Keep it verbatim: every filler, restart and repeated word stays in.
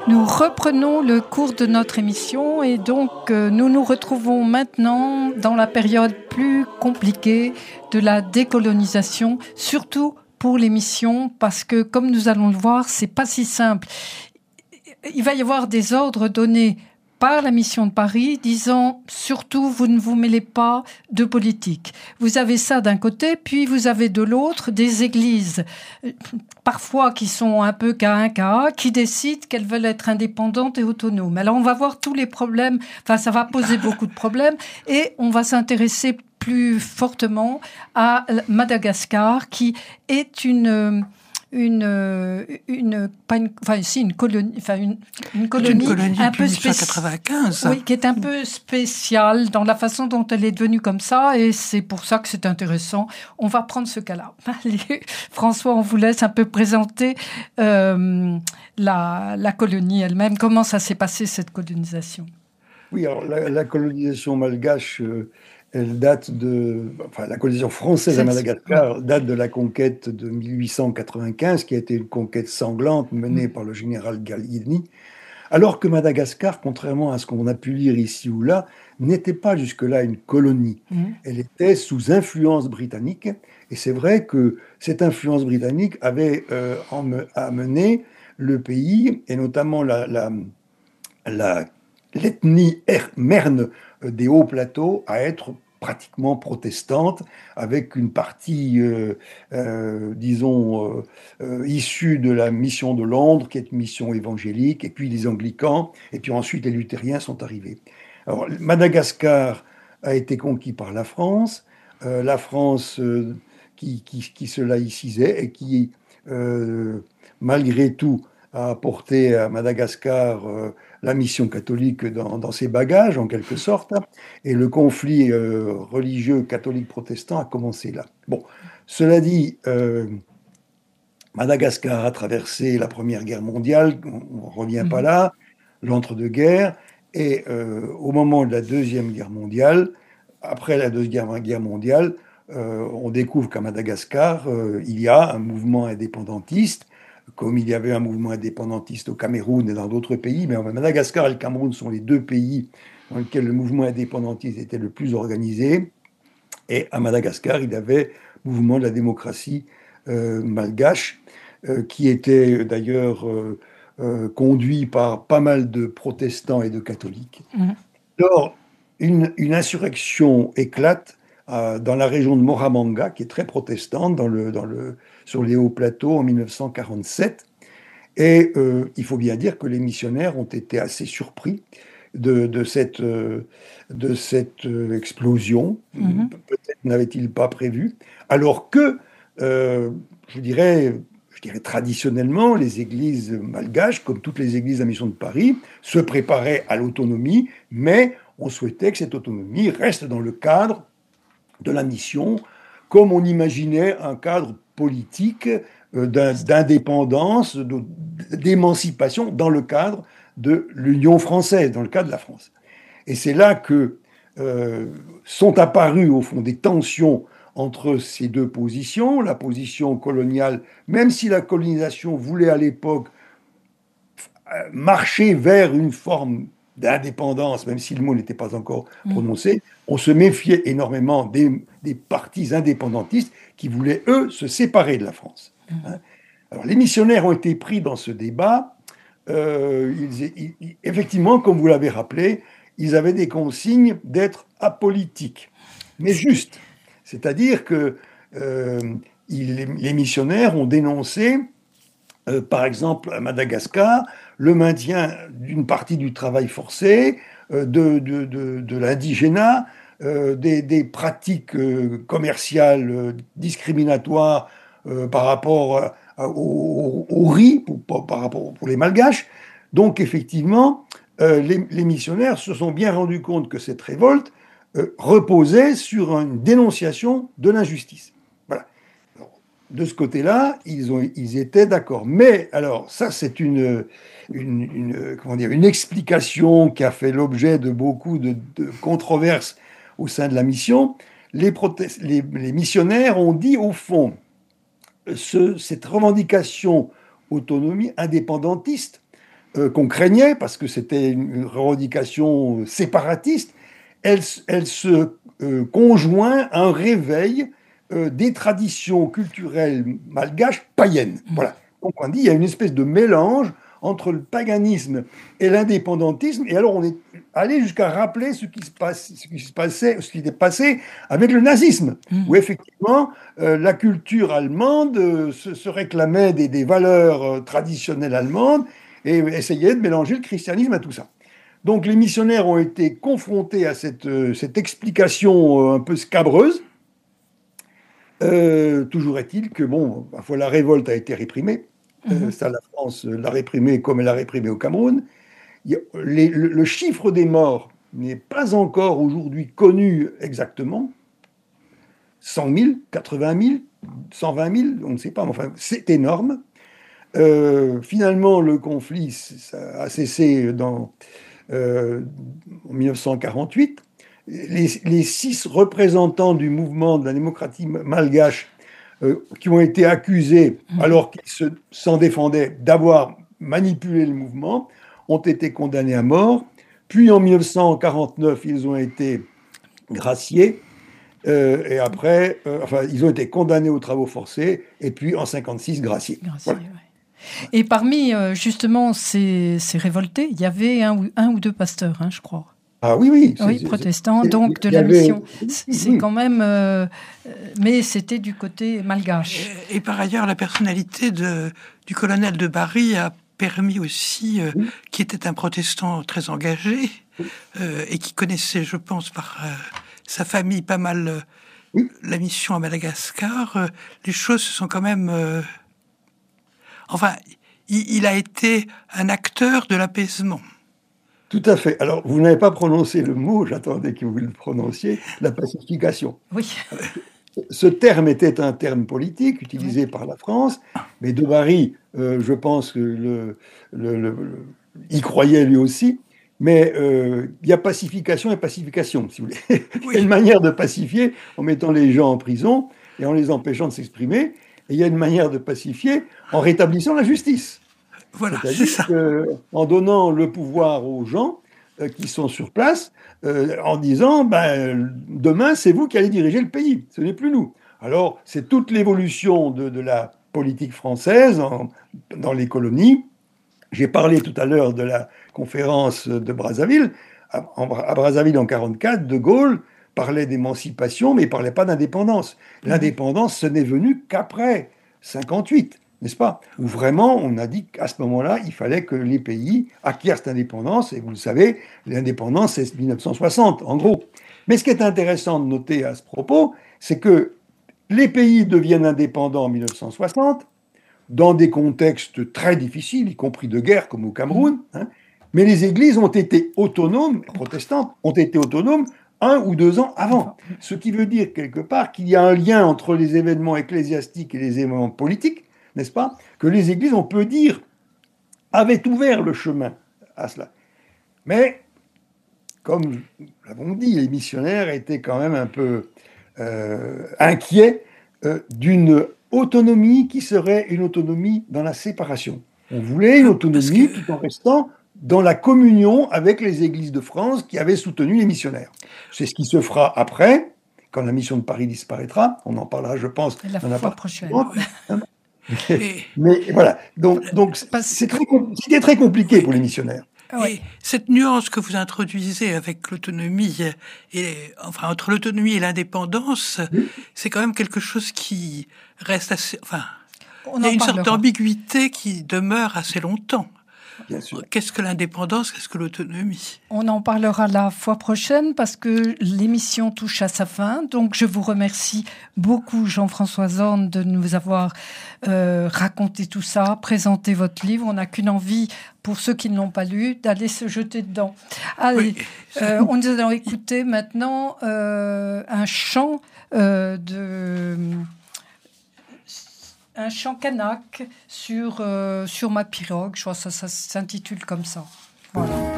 Nous reprenons le cours de notre émission et donc euh, nous nous retrouvons maintenant dans la période plus compliquée de la décolonisation, surtout pour les missions, parce que comme nous allons le voir, c'est pas si simple. Il va y avoir des ordres donnés par la mission de Paris, disant surtout vous ne vous mêlez pas de politique. Vous avez ça d'un côté, puis vous avez de l'autre des églises, parfois qui sont un peu K un K A, qui décident qu'elles veulent être indépendantes et autonomes. Alors on va voir tous les problèmes, enfin ça va poser beaucoup de problèmes, et on va s'intéresser plus fortement à Madagascar, qui est une... Une, une, pas une, enfin, si, une colonie, enfin, une, une colonie, une colonie un peu spéciale. dix-neuf cent quatre-vingt-quinze. Oui, qui est un peu spéciale dans la façon dont elle est devenue comme ça, et c'est pour ça que c'est intéressant. On va prendre ce cas-là. Allez, François, on vous laisse un peu présenter euh, la, la colonie elle-même. Comment ça s'est passé, cette colonisation? Oui, alors la, la colonisation malgache, euh, elle date de, enfin, la colonisation française à Madagascar date de la conquête de mille huit cent quatre-vingt-quinze, qui a été une conquête sanglante menée mmh. par le général Gallieni, alors que Madagascar, contrairement à ce qu'on a pu lire ici ou là, n'était pas jusque-là une colonie. Mmh. Elle était sous influence britannique, et c'est vrai que cette influence britannique avait euh, amené le pays, et notamment la, la, la l'ethnie merne des hauts plateaux à être pratiquement protestante, avec une partie, euh, euh, disons, euh, euh, issue de la mission de Londres, qui est une mission évangélique, et puis les anglicans, et puis ensuite les luthériens sont arrivés. Alors, Madagascar a été conquis par la France, euh, la France euh, qui, qui, qui se laïcisait et qui, euh, malgré tout, a apporté à Madagascar euh, la mission catholique dans, dans ses bagages, en quelque sorte, et le conflit euh, religieux catholique-protestant a commencé là. Bon, cela dit, euh, Madagascar a traversé la Première Guerre mondiale, on ne revient pas là, l'entre-deux-guerres, et euh, au moment de la Deuxième Guerre mondiale, après la Deuxième Guerre mondiale, euh, on découvre qu'à Madagascar, euh, il y a un mouvement indépendantiste, comme il y avait un mouvement indépendantiste au Cameroun et dans d'autres pays, mais Madagascar et le Cameroun sont les deux pays dans lesquels le mouvement indépendantiste était le plus organisé. Et à Madagascar, il y avait le mouvement de la démocratie euh, malgache, euh, qui était d'ailleurs euh, euh, conduit par pas mal de protestants et de catholiques. Mmh. Alors, une, une insurrection éclate euh, dans la région de Moramanga, qui est très protestante, dans le, dans le, sur les hauts plateaux en mille neuf cent quarante-sept. Et euh, il faut bien dire que les missionnaires ont été assez surpris de, de cette, euh, de cette euh, explosion. Mm-hmm. Peut-être n'avaient-ils pas prévu. Alors que, euh, je dirais, je dirais traditionnellement, les églises malgaches, comme toutes les églises de la mission de Paris, se préparaient à l'autonomie, mais on souhaitait que cette autonomie reste dans le cadre de la mission, comme on imaginait un cadre politique euh, d'indépendance, d'émancipation dans le cadre de l'Union française, dans le cadre de la France. Et c'est là que euh, sont apparues, au fond, des tensions entre ces deux positions, la position coloniale, même si la colonisation voulait à l'époque marcher vers une forme d'indépendance, même si le mot n'était pas encore prononcé, mmh. on se méfiait énormément des, des partis indépendantistes qui voulaient, eux, se séparer de la France. Mmh. Hein. Alors, les missionnaires ont été pris dans ce débat. Euh, ils, ils, effectivement, comme vous l'avez rappelé, ils avaient des consignes d'être apolitiques, mais justes. C'est-à-dire que euh, ils, les missionnaires ont dénoncé, euh, par exemple, à Madagascar, le maintien d'une partie du travail forcé, euh, de, de, de, de l'indigénat, euh, des, des pratiques euh, commerciales euh, discriminatoires euh, par rapport à, à, au, au riz, pour, par rapport pour les Malgaches. Donc, effectivement, euh, les, les missionnaires se sont bien rendus compte que cette révolte euh, reposait sur une dénonciation de l'injustice. Voilà. Alors, de ce côté-là, ils, ont, ils étaient d'accord. Mais, alors, ça, c'est une... Une, une, comment dire, une explication qui a fait l'objet de beaucoup de, de controverses au sein de la mission. Les, protest, les, les missionnaires ont dit, au fond, ce, cette revendication autonomie indépendantiste euh, qu'on craignait, parce que c'était une revendication séparatiste, elle, elle se euh, conjoint à un réveil euh, des traditions culturelles malgaches païennes. Voilà. Donc on dit il y a une espèce de mélange entre le paganisme et l'indépendantisme, et alors on est allé jusqu'à rappeler ce qui se passe, ce qui se passait, ce qui était passé avec le nazisme, mmh. où effectivement euh, la culture allemande euh, se, se réclamait des, des valeurs euh, traditionnelles allemandes et essayait de mélanger le christianisme à tout ça. Donc les missionnaires ont été confrontés à cette, euh, cette explication euh, un peu scabreuse. Euh, toujours est-il que bon, parfois la révolte a été réprimée. Euh, ça, la France l'a réprimé comme elle l'a réprimé au Cameroun. Il y a, les, le, le chiffre des morts n'est pas encore aujourd'hui connu exactement. cent mille, quatre-vingt mille, cent vingt mille, on ne sait pas, mais enfin, c'est énorme. Euh, finalement, le conflit ça a cessé dans, euh, en dix-neuf cent quarante-huit. Les, les six représentants du mouvement de la démocratie malgache Euh, qui ont été accusés, alors qu'ils se, s'en défendaient, d'avoir manipulé le mouvement, ont été condamnés à mort. Puis en dix-neuf cent quarante-neuf, ils ont été graciés. Euh, et après, euh, enfin, ils ont été condamnés aux travaux forcés. Et puis en cinquante-six, graciés. graciés voilà. ouais. Et parmi, euh, justement, ces, ces révoltés, il y avait un ou, un ou deux pasteurs, hein, je crois. Ah oui, oui. Oui, protestants, donc de la avait... mission. C'est oui. quand même... Euh, mais c'était du côté malgache. Et, et par ailleurs, la personnalité de, du colonel de Barry a permis aussi, euh, oui. qui était un protestant très engagé, euh, et qui connaissait, je pense, par euh, sa famille pas mal euh, oui. la mission à Madagascar, euh, les choses se sont quand même... Euh, enfin, il, il a été un acteur de l'apaisement. Tout à fait. Alors, vous n'avez pas prononcé le mot, j'attendais que vous le prononciez, la pacification. Oui. Ce terme était un terme politique utilisé oui. par la France, mais de Barry, euh, je pense que le, le, le, le, y croyait lui aussi. Mais euh, il y a pacification et pacification, si vous voulez. Oui. Il y a une manière de pacifier en mettant les gens en prison et en les empêchant de s'exprimer. Et il y a une manière de pacifier en rétablissant la justice. Voilà, c'est-à-dire c'est ça. Que, en donnant le pouvoir aux gens euh, qui sont sur place, euh, en disant ben, demain, c'est vous qui allez diriger le pays, ce n'est plus nous. Alors, c'est toute l'évolution de, de la politique française en, dans les colonies. J'ai parlé tout à l'heure de la conférence de Brazzaville. À, en, à Brazzaville, en quarante-quatre, De Gaulle parlait d'émancipation, mais il ne parlait pas d'indépendance. L'indépendance, ce n'est venu qu'après cinquante-huit. N'est-ce pas? Où vraiment, on a dit qu'à ce moment-là, il fallait que les pays acquièrent cette indépendance, et vous le savez, l'indépendance, c'est dix-neuf cent soixante, en gros. Mais ce qui est intéressant de noter à ce propos, c'est que les pays deviennent indépendants en dix-neuf cent soixante, dans des contextes très difficiles, y compris de guerre, comme au Cameroun, hein, mais les églises ont été autonomes, protestantes, ont été autonomes un ou deux ans avant. Ce qui veut dire, quelque part, qu'il y a un lien entre les événements ecclésiastiques et les événements politiques, n'est-ce pas, que les églises, on peut dire, avaient ouvert le chemin à cela. Mais, comme nous l'avons dit, les missionnaires étaient quand même un peu euh, inquiets euh, d'une autonomie qui serait une autonomie dans la séparation. On voulait une autonomie que... tout en restant dans la communion avec les églises de France qui avaient soutenu les missionnaires. C'est ce qui se fera après, quand la mission de Paris disparaîtra. On en parlera, je pense, la dans la fois prochaine. Mais, mais voilà, donc, donc c'est très, c'était très compliqué pour les missionnaires. Et cette nuance que vous introduisez avec l'autonomie, et, enfin entre l'autonomie et l'indépendance, oui. c'est quand même quelque chose qui reste assez... Enfin, on il y a une parlera. sorte d'ambiguïté qui demeure assez longtemps. Bien sûr. Qu'est-ce que l'indépendance, qu'est-ce que l'autonomie? On en parlera la fois prochaine parce que l'émission touche à sa fin. Donc je vous remercie beaucoup, Jean-François Zorn, de nous avoir euh, raconté tout ça, présenté votre livre. On n'a qu'une envie, pour ceux qui ne l'ont pas lu, d'aller se jeter dedans. Allez, oui. euh, on nous allons écouter maintenant euh, un chant euh, de... un chant kanak sur, euh, sur ma pirogue. Je crois que ça, ça s'intitule comme ça. Voilà.